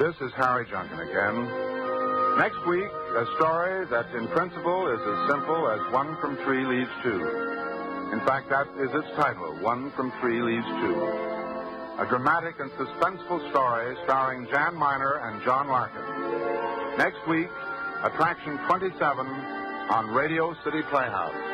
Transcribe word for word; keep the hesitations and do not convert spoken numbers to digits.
This is Harry Junkin again. Next week, a story that in principle is as simple as one from three leaves two. In fact, that is its title, One from Three Leaves Two. A dramatic and suspenseful story starring Jan Miner and John Larkin. Next week, Attraction twenty-seven on Radio City Playhouse.